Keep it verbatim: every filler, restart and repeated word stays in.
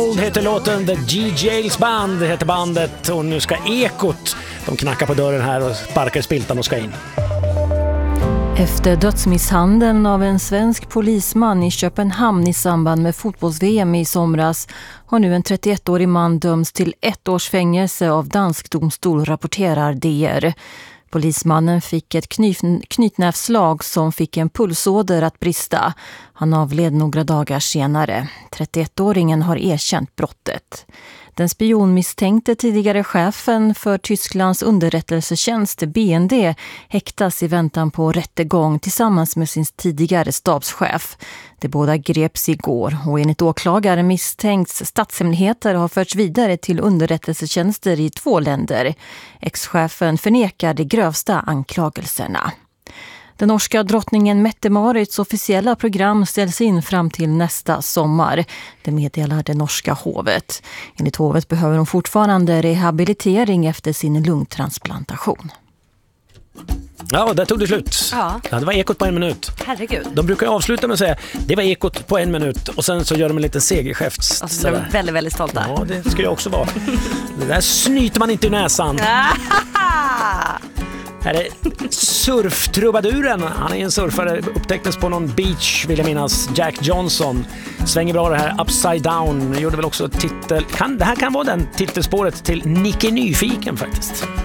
Gold heter låten, The G. Jails Band heter bandet, och nu ska Ekot, de knackar på dörren här och sparkar spiltan och ska in. Efter dödsmisshandeln av en svensk polisman i Köpenhamn i samband med fotbolls-V M i somras har nu en trettioettårig man dömts till ett års fängelse av dansk domstol, rapporterar D R. Polismannen fick ett knyt- knytnävslag som fick en pulsåder att brista. Han avled några dagar senare. trettioettåringen har erkänt brottet. Den spionmisstänkte tidigare chefen för Tysklands underrättelsetjänst B N D häktas i väntan på rättegång tillsammans med sin tidigare stabschef. De båda greps igår och enligt åklagaren misstänks statshemligheter har förts vidare till underrättelsetjänster i två länder. Ex-chefen förnekar de grövsta anklagelserna. Den norska drottningen Mette-Marits officiella program ställs in fram till nästa sommar. Det meddelar det norska hovet. Enligt hovet behöver hon fortfarande rehabilitering efter sin lungtransplantation. Ja, där tog det slut. Ja. Ja, det var Ekot på en minut. Herregud. De brukar avsluta med att säga, det var Ekot på en minut. Och sen så gör de en liten segergest. Alltså, de är väldigt, väldigt stolta. Ja, det ska jag också vara. Det där snyter man inte i näsan. Här är surftrubaduren. Han är en surfare, upptäcktes på någon beach vill jag minnas. Jack Johnson. Svänger bra det här Upside Down. Gjorde väl också titel. Kan, det här kan vara den titelspåret till Nicke Nyfiken faktiskt.